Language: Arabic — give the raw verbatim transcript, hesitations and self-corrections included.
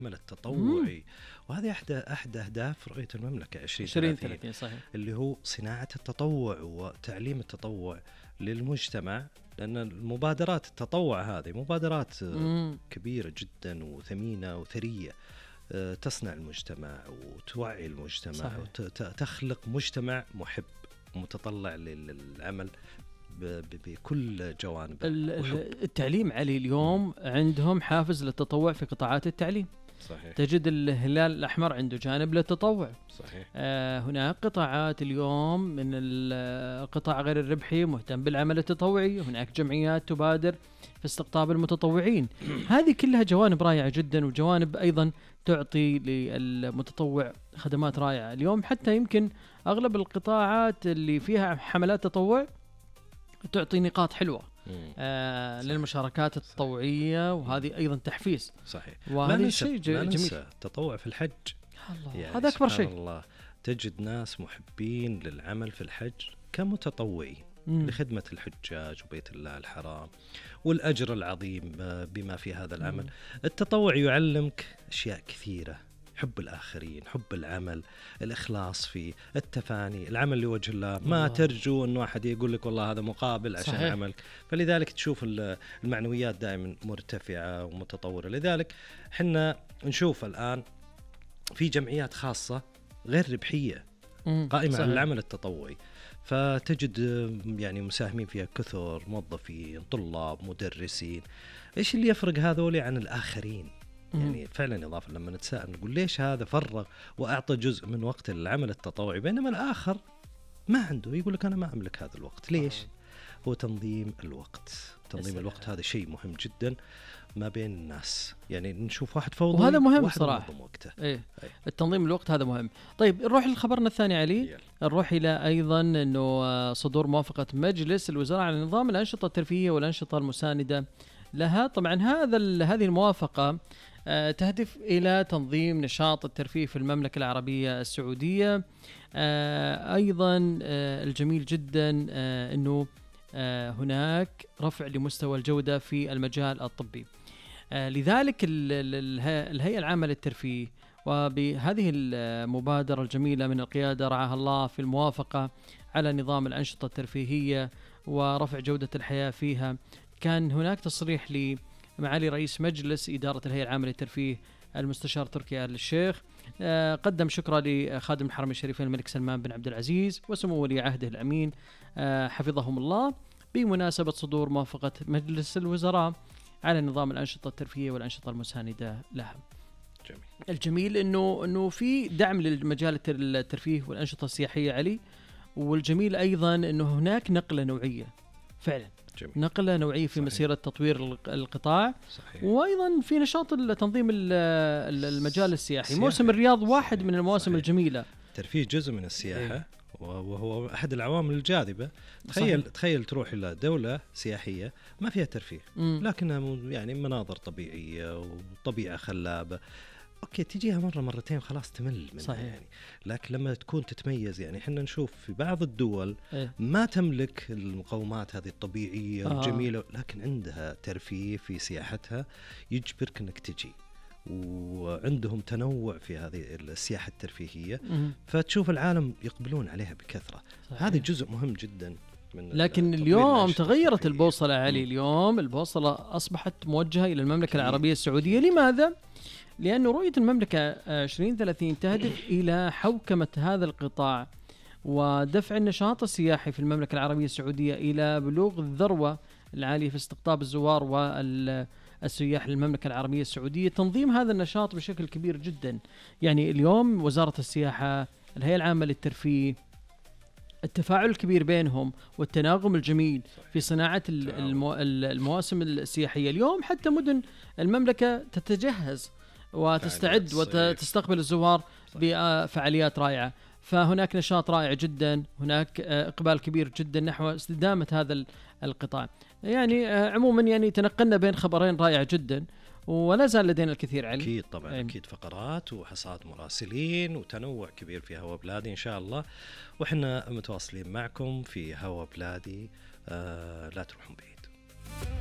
العمل التطوعي. وهذه أحد أحد أهداف رؤية المملكة عشرين ثلاثين صحيح. اللي هو صناعة التطوع وتعليم التطوع للمجتمع، لأن المبادرات التطوع هذه مبادرات مم. كبيرة جدا وثمينة وثرية، تصنع المجتمع وتوعي المجتمع وتخلق مجتمع محب متطلع للعمل بكل جوانب. التعليم علي اليوم عندهم حافز للتطوع في قطاعات التعليم. صحيح. تجد الهلال الأحمر عنده جانب للتطوع. صحيح. آه هناك قطاعات اليوم من القطاع غير الربحي مهتم بالعمل التطوعي، هناك جمعيات تبادر في استقطاب المتطوعين. هذه كلها جوانب رائعة جدا، وجوانب أيضا تعطي للمتطوع خدمات رائعة. اليوم حتى يمكن أغلب القطاعات اللي فيها حملات تطوع تعطي نقاط حلوة آه للمشاركات التطوعية، وهذه أيضا تحفيز. صحيح. وهذا شيء جميل. التطوع في الحج يعني هذا أكبر شيء. الله تجد ناس محبين للعمل في الحج كمتطوعين لخدمة الحجاج وبيت الله الحرام، والأجر العظيم بما في هذا العمل. مم. التطوع يعلمك أشياء كثيرة، حب الآخرين، حب العمل، الإخلاص في التفاني، العمل لوجه الله. ما الله. ترجو أن واحد يقول لك والله هذا مقابل عشان صحيح. عملك. فلذلك تشوف المعنويات دائما مرتفعة ومتطورة. لذلك حنا نشوف الآن في جمعيات خاصة غير ربحية قائمة على العمل التطوعي، فتجد يعني مساهمين فيها كثر، موظفين، طلاب، مدرسين. إيش اللي يفرق هذولي عن الآخرين؟ يعني فعلا إضافة لما نتساءل نقول ليش هذا فرغ وأعطى جزء من وقت العمل التطوعي بينما الآخر ما عنده، يقول لك أنا ما أملك هذا الوقت. ليش؟ هو تنظيم الوقت. تنظيم الوقت هذا شيء مهم جدا ما بين الناس. يعني نشوف واحد فوضى وهذا مهم صراحة. إيه. أي. التنظيم الوقت هذا مهم. طيب نروح لخبرنا الثاني علي. يلا. نروح إلى أيضا أنه صدور موافقة مجلس الوزراء على نظام الأنشطة الترفيهية والأنشطة المساندة لها. طبعا هذا هذه الموافقة تهدف إلى تنظيم نشاط الترفيه في المملكة العربية السعودية. أيضا الجميل جدا أنه هناك رفع لمستوى الجودة في المجال الطبي. لذلك الهيئة العامة للترفيه وبهذه المبادرة الجميلة من القيادة رعاها الله في الموافقة على نظام الأنشطة الترفيهية ورفع جودة الحياة فيها، كان هناك تصريح لمعالي رئيس مجلس إدارة الهيئة العامة للترفيه المستشار تركي آل الشيخ، قدم شكرا لخادم الحرمين الشريفين الملك سلمان بن عبد العزيز وسمو ولي عهده الأمين حفظهم الله بمناسبة صدور موافقة مجلس الوزراء على نظام الأنشطة الترفيهية والأنشطة المساندة لها. جميل. الجميل إنه إنه في دعم للمجال الترفيه والأنشطة السياحية علي، والجميل أيضا إنه هناك نقلة نوعية فعلا. جميل. نقلة نوعية في صحيح. مسيرة تطوير القطاع. صحيح. وأيضا في نشاط تنظيم المجال السياحي. السياحي. موسم الرياض واحد صحيح. من المواسم صحيح. الجميلة. الترفيه جزء من السياحة. إيه. وهو أحد العوامل الجاذبة. تخيل صحيح. تخيل تروح إلى دولة سياحية ما فيها ترفيه، مم. لكنها يعني مناظر طبيعية وطبيعة خلابة. أوكي تجيها مرة مرتين خلاص تمل منها صحيح. يعني لكن لما تكون تتميز، يعني إحنا نشوف في بعض الدول إيه؟ ما تملك المقومات هذه الطبيعية آه. الجميلة، لكن عندها ترفيه في سياحتها يجبرك إنك تجي، وعندهم تنوع في هذه السياحة الترفيهية. مم. فتشوف العالم يقبلون عليها بكثرة. هذا جزء مهم جدا من لكن اليوم تغيرت البوصلة علي. اليوم البوصلة أصبحت موجهة إلى المملكة العربية السعودية. لماذا؟ لأن رؤية المملكة عشرين ثلاثين تهدف إلى حوكمة هذا القطاع ودفع النشاط السياحي في المملكة العربية السعودية إلى بلوغ الذروة العالية في استقطاب الزوار والسياح للمملكة العربية السعودية. تنظيم هذا النشاط بشكل كبير جدا. يعني اليوم وزارة السياحة، الهيئة العامة للترفيه، التفاعل الكبير بينهم والتناغم الجميل في صناعة المو... المواسم السياحية. اليوم حتى مدن المملكة تتجهز وتستعد وتستقبل الزوار بفعاليات رائعة. فهناك نشاط رائع جدا، هناك إقبال كبير جدا نحو استدامة هذا القطاع. يعني عموما يعني تنقلنا بين خبرين رائع جدا، ولا زال لدينا الكثير عليه. أكيد طبعا. أي. أكيد فقرات وحصاد مراسلين وتنوع كبير في هوا بلادي إن شاء الله، وإحنا متواصلين معكم في هوا بلادي. آه لا تروحون بعيد.